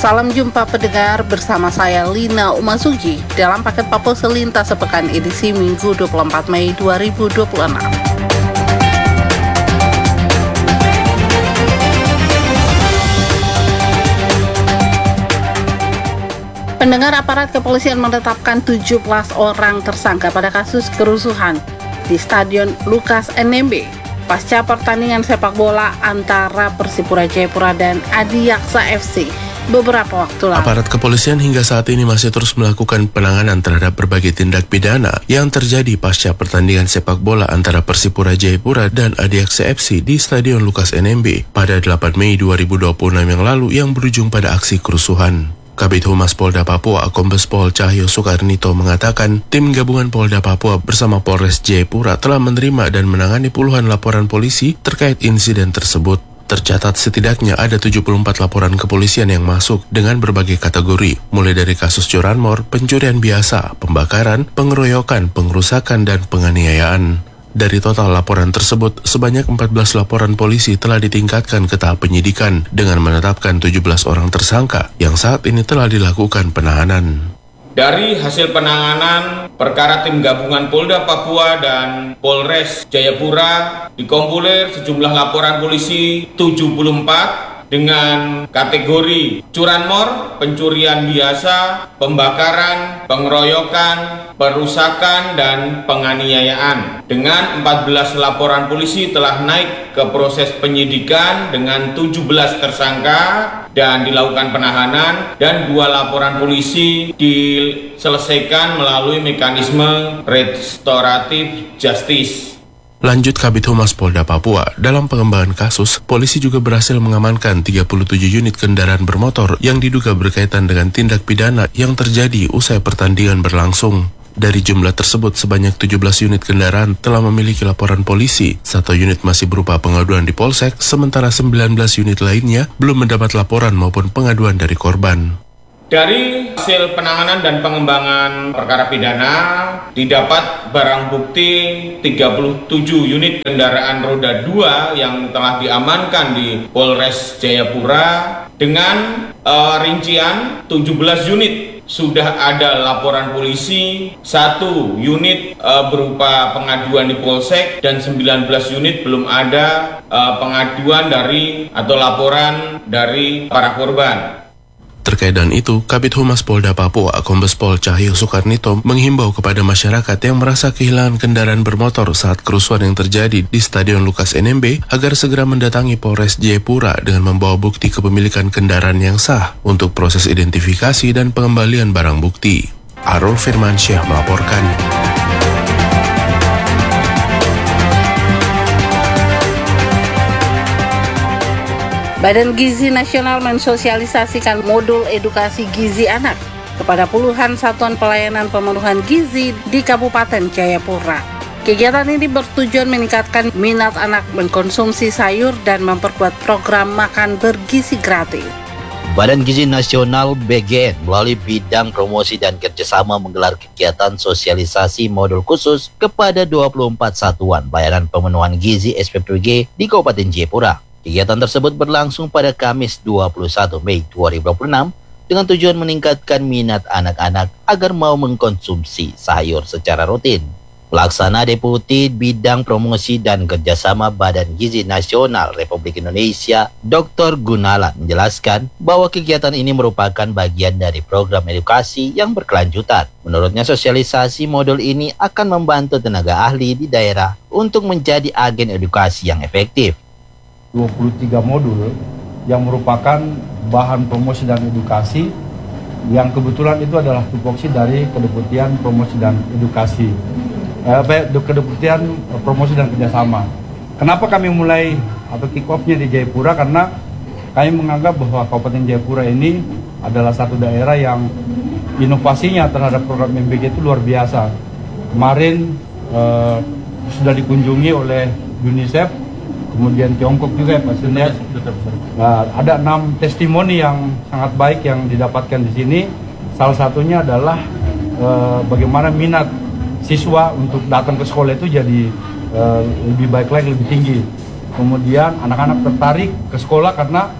Salam jumpa pendengar, bersama saya Lina Umasugi dalam paket Papua Selintas Sepekan edisi Minggu 24 Mei 2026. Pendengar, aparat kepolisian menetapkan 17 orang tersangka pada kasus kerusuhan di Stadion Lukas NMB pasca pertandingan sepak bola antara Persipura Jayapura dan Adiaksa FC beberapa waktu lalu. Aparat kepolisian hingga saat ini masih terus melakukan penanganan terhadap berbagai tindak pidana yang terjadi pasca pertandingan sepak bola antara Persipura Jayapura dan Adiaksa FC di Stadion Lukas NMB pada 8 Mei 2026 yang lalu yang berujung pada aksi kerusuhan. Kabid Humas Polda Papua, Kombes Pol Cahyo Sukarnito mengatakan tim gabungan Polda Papua bersama Polres Jayapura telah menerima dan menangani puluhan laporan polisi terkait insiden tersebut. Tercatat setidaknya ada 74 laporan kepolisian yang masuk dengan berbagai kategori, mulai dari kasus curanmor, pencurian biasa, pembakaran, pengeroyokan, pengerusakan, dan penganiayaan. Dari total laporan tersebut, sebanyak 14 laporan polisi telah ditingkatkan ke tahap penyidikan dengan menetapkan 17 orang tersangka yang saat ini telah dilakukan penahanan. Dari hasil penanganan perkara tim gabungan Polda Papua dan Polres Jayapura dikompulir sejumlah laporan polisi 74 dengan kategori curanmor, pencurian biasa, pembakaran, pengeroyokan, perusakan, dan penganiayaan. Dengan 14 laporan polisi telah naik ke proses penyidikan dengan 17 tersangka dan dilakukan penahanan, dan 2 laporan polisi diselesaikan melalui mekanisme restoratif justice. Lanjut Kabid Humas Polda Papua, dalam pengembangan kasus, polisi juga berhasil mengamankan 37 unit kendaraan bermotor yang diduga berkaitan dengan tindak pidana yang terjadi usai pertandingan berlangsung. Dari jumlah tersebut, sebanyak 17 unit kendaraan telah memiliki laporan polisi, 1 unit masih berupa pengaduan di Polsek, sementara 19 unit lainnya belum mendapat laporan maupun pengaduan dari korban. Dari hasil penanganan dan pengembangan perkara pidana, didapat barang bukti 37 unit kendaraan roda 2 yang telah diamankan di Polres Jayapura dengan rincian 17 unit sudah ada laporan polisi, 1 unit berupa pengaduan di Polsek, dan 19 unit belum ada pengaduan dari atau laporan dari para korban. Terkait dengan itu, Kabid Humas Polda Papua, Kombes Pol Cahyo Sukarnito menghimbau kepada masyarakat yang merasa kehilangan kendaraan bermotor saat kerusuhan yang terjadi di Stadion Lukas NMB agar segera mendatangi Polres Jayapura dengan membawa bukti kepemilikan kendaraan yang sah untuk proses identifikasi dan pengembalian barang bukti. Arul Firmansyah melaporkan. Badan Gizi Nasional mensosialisasikan modul edukasi gizi anak kepada puluhan satuan pelayanan pemenuhan gizi di Kabupaten Jayapura. Kegiatan ini bertujuan meningkatkan minat anak mengkonsumsi sayur dan memperkuat program makan bergizi gratis. Badan Gizi Nasional BGN melalui bidang promosi dan kerjasama menggelar kegiatan sosialisasi modul khusus kepada 24 satuan pelayanan pemenuhan gizi SPPG di Kabupaten Jayapura. Kegiatan tersebut berlangsung pada Kamis 21 Mei 2026 dengan tujuan meningkatkan minat anak-anak agar mau mengkonsumsi sayur secara rutin. Pelaksana Deputi Bidang Promosi dan Kerjasama Badan Gizi Nasional Republik Indonesia, Dr. Gunalan, menjelaskan bahwa kegiatan ini merupakan bagian dari program edukasi yang berkelanjutan. Menurutnya, sosialisasi modul ini akan membantu tenaga ahli di daerah untuk menjadi agen edukasi yang efektif. 23 modul yang merupakan bahan promosi dan edukasi yang kebetulan itu adalah tupoksi dari Kedeputian Promosi dan Edukasi, Kedeputian Promosi dan Kerjasama. Kenapa kami mulai atau kick off-nya di Jayapura? Karena kami menganggap bahwa Kabupaten Jayapura ini adalah satu daerah yang inovasinya terhadap program MBG itu luar biasa. Kemarin sudah dikunjungi oleh UNICEF, kemudian Tiongkok juga ya Pak Sunet. Nah, ada 6 testimoni yang sangat baik yang didapatkan di sini. Salah satunya adalah bagaimana minat siswa untuk datang ke sekolah itu jadi lebih baik lagi, lebih tinggi. Kemudian anak-anak tertarik ke sekolah karena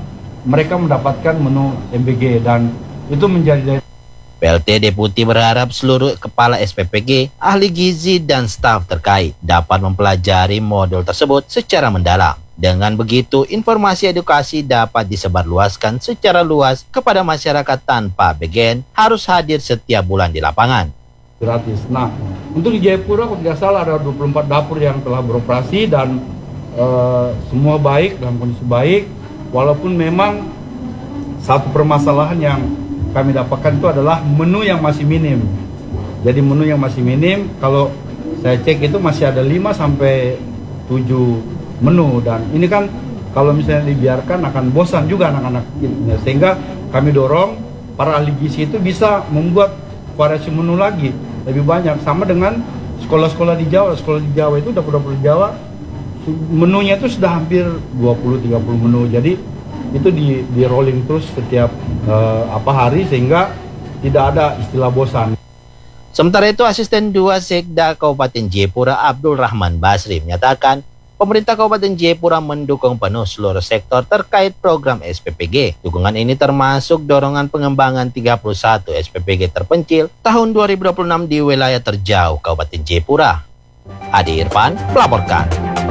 mereka mendapatkan menu MBG dan itu menjadi PLT Deputi berharap seluruh kepala SPPG, ahli gizi, dan staf terkait dapat mempelajari modul tersebut secara mendalam. Dengan begitu, informasi edukasi dapat disebarluaskan secara luas kepada masyarakat tanpa BGN harus hadir setiap bulan di lapangan. Gratis. Nah, untuk di Jayapura kalau tidak salah ada 24 dapur yang telah beroperasi dan semua baik, dalam kondisi baik. Walaupun memang satu permasalahan yang kami dapatkan itu adalah menu yang masih minim. Jadi menu yang masih minim, kalau saya cek itu masih ada 5 sampai 7 menu, dan ini kan kalau misalnya dibiarkan akan bosan juga anak-anak. Sehingga kami dorong para ahli gizi itu bisa membuat variasi menu lagi lebih banyak, sama dengan sekolah-sekolah di Jawa. Sekolah di Jawa itu dapur-dapur Jawa menunya itu sudah hampir 20-30 menu. Jadi itu di rolling terus setiap hari sehingga tidak ada istilah bosan. Sementara itu, Asisten 2 Sekda Kabupaten Jayapura Abdul Rahman Basri menyatakan pemerintah Kabupaten Jayapura mendukung penuh seluruh sektor terkait program SPPG. Dukungan ini termasuk dorongan pengembangan 31 SPPG terpencil tahun 2026 di wilayah terjauh Kabupaten Jayapura. Adi Irfan melaporkan.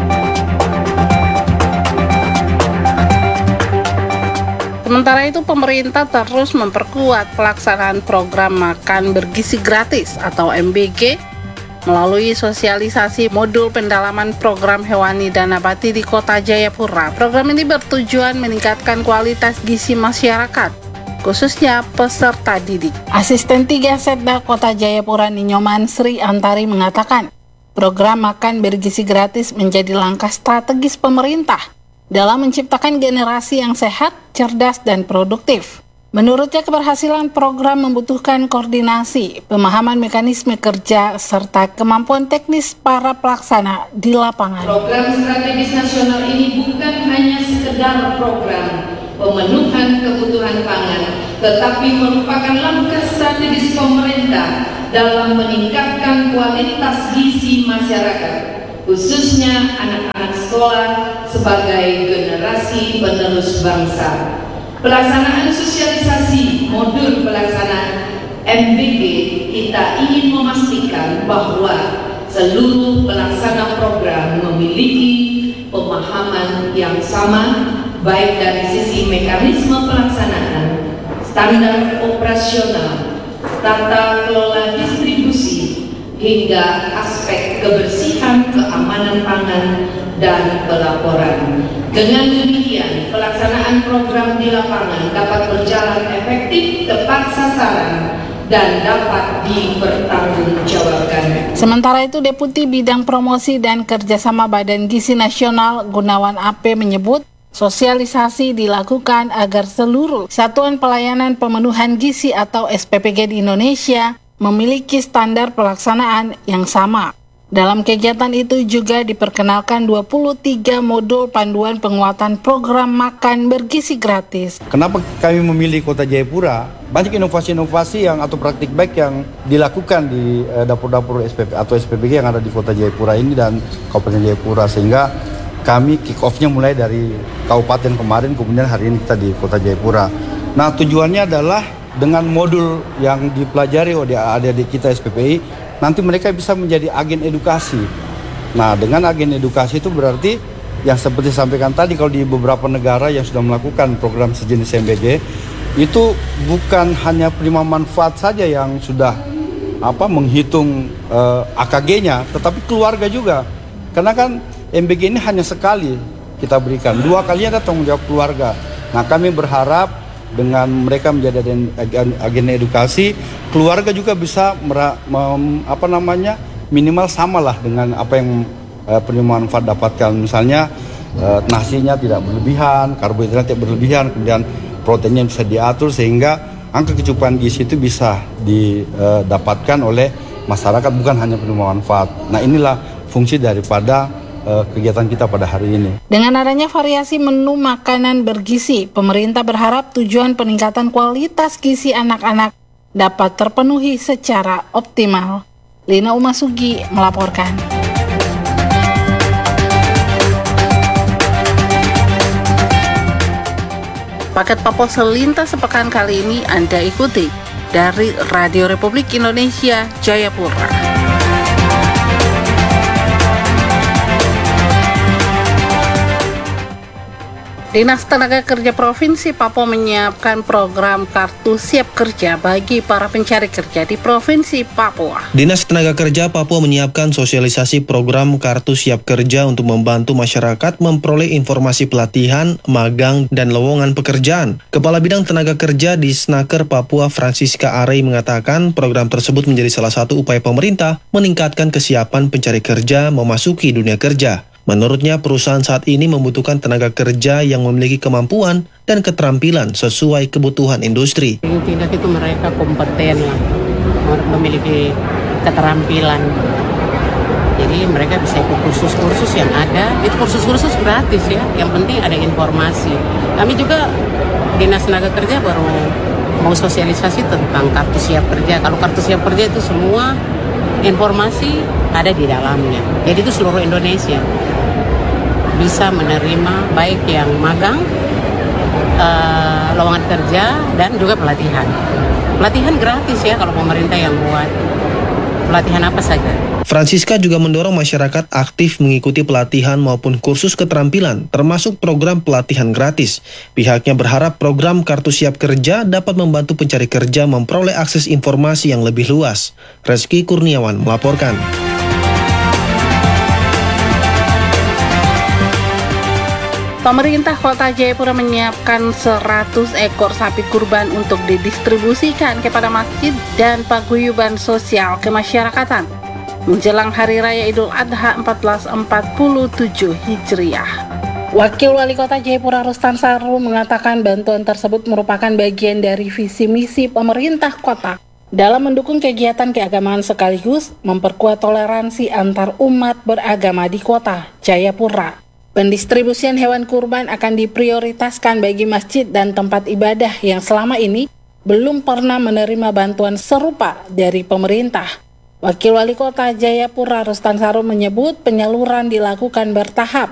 Sementara itu, pemerintah terus memperkuat pelaksanaan program makan bergizi gratis atau MBG melalui sosialisasi modul pendalaman program hewani dan nabati di Kota Jayapura. Program ini bertujuan meningkatkan kualitas gizi masyarakat, khususnya peserta didik. Asisten 3 Setda Kota Jayapura Ninyoman Sri Antari mengatakan, program makan bergizi gratis menjadi langkah strategis pemerintah dalam menciptakan generasi yang sehat, cerdas, dan produktif. Menurutnya, keberhasilan program membutuhkan koordinasi, pemahaman mekanisme kerja, serta kemampuan teknis para pelaksana di lapangan. Program strategis nasional ini bukan hanya sekedar program pemenuhan kebutuhan pangan, tetapi merupakan langkah strategis pemerintah dalam meningkatkan kualitas gizi masyarakat, khususnya anak-anak sekolah sebagai generasi penerus bangsa. Pelaksanaan sosialisasi modul pelaksanaan MBG, kita ingin memastikan bahwa seluruh pelaksana program memiliki pemahaman yang sama, baik dari sisi mekanisme pelaksanaan, standar operasional, tata kelola distribusi, hingga aspek kebersihan, keamanan pangan, dan pelaporan. Dengan demikian, pelaksanaan program di lapangan dapat berjalan efektif, tepat sasaran, dan dapat dipertanggungjawabkan. Sementara itu, Deputi Bidang Promosi dan Kerjasama Badan Gizi Nasional Gunawan AP menyebut, sosialisasi dilakukan agar seluruh Satuan Pelayanan Pemenuhan Gizi atau SPPG di Indonesia memiliki standar pelaksanaan yang sama. Dalam kegiatan itu juga diperkenalkan 23 modul panduan penguatan program makan bergizi gratis. Kenapa kami memilih Kota Jayapura? Banyak inovasi-inovasi atau praktik baik yang dilakukan di dapur-dapur SPP atau SPPG yang ada di Kota Jayapura ini dan Kabupaten Jayapura, sehingga kami kick off-nya mulai dari kabupaten kemarin, kemudian hari ini kita di Kota Jayapura. Nah, tujuannya adalah dengan modul yang dipelajari oleh adik-adik kita SPPI, nanti mereka bisa menjadi agen edukasi. Nah, dengan agen edukasi itu berarti yang seperti sampaikan tadi, kalau di beberapa negara yang sudah melakukan program sejenis MBG, itu bukan hanya penerima manfaat saja yang sudah menghitung AKG-nya, tetapi keluarga juga. Karena kan MBG ini hanya sekali kita berikan, 2 kalinya ada tanggung jawab keluarga. Nah, kami berharap dengan mereka menjadi agen edukasi, keluarga juga bisa minimal samalah dengan apa yang penerima manfaat dapatkan. Misalnya nasinya tidak berlebihan, karbohidratnya tidak berlebihan, kemudian proteinnya bisa diatur sehingga angka kecukupan gizi itu bisa didapatkan oleh masyarakat, bukan hanya penerima manfaat. Nah, inilah fungsi daripada kegiatan kita pada hari ini. Dengan adanya variasi menu makanan bergizi, pemerintah berharap tujuan peningkatan kualitas gizi anak-anak dapat terpenuhi secara optimal. Lina Umasugi melaporkan. Paket Papua Selintas sepekan kali ini Anda ikuti dari Radio Republik Indonesia, Jayapura. Dinas Tenaga Kerja Provinsi Papua menyiapkan program Kartu Siap Kerja bagi para pencari kerja di Provinsi Papua. Dinas Tenaga Kerja Papua menyiapkan sosialisasi program Kartu Siap Kerja untuk membantu masyarakat memperoleh informasi pelatihan, magang, dan lowongan pekerjaan. Kepala Bidang Tenaga Kerja di Snaker Papua, Francisca Arey, mengatakan program tersebut menjadi salah satu upaya pemerintah meningkatkan kesiapan pencari kerja memasuki dunia kerja. Menurutnya, perusahaan saat ini membutuhkan tenaga kerja yang memiliki kemampuan dan keterampilan sesuai kebutuhan industri. Tindak itu mereka kompeten lah, memiliki keterampilan. Jadi mereka bisa ikut kursus-kursus yang ada, itu kursus-kursus gratis ya, yang penting ada informasi. Kami juga Dinas Tenaga Kerja baru mau sosialisasi tentang Kartu Siap Kerja. Kalau Kartu Siap Kerja itu semua informasi ada di dalamnya. Jadi itu seluruh Indonesia bisa menerima baik yang magang, lowongan kerja, dan juga pelatihan. Pelatihan gratis ya kalau pemerintah yang buat. Pelatihan apa saja. Francisca juga mendorong masyarakat aktif mengikuti pelatihan maupun kursus keterampilan, termasuk program pelatihan gratis. Pihaknya berharap program Kartu Siap Kerja dapat membantu pencari kerja memperoleh akses informasi yang lebih luas. Reski Kurniawan melaporkan. Pemerintah Kota Jayapura menyiapkan 100 ekor sapi kurban untuk didistribusikan kepada masjid dan paguyuban sosial kemasyarakatan menjelang Hari Raya Idul Adha 1447 Hijriah. Wakil Wali Kota Jayapura Rustan Saru mengatakan bantuan tersebut merupakan bagian dari visi misi pemerintah kota dalam mendukung kegiatan keagamaan sekaligus memperkuat toleransi antar umat beragama di kota Jayapura. Pendistribusian hewan kurban akan diprioritaskan bagi masjid dan tempat ibadah yang selama ini belum pernah menerima bantuan serupa dari pemerintah. Wakil Wali Kota Jayapura Rustan Saru menyebut penyaluran dilakukan bertahap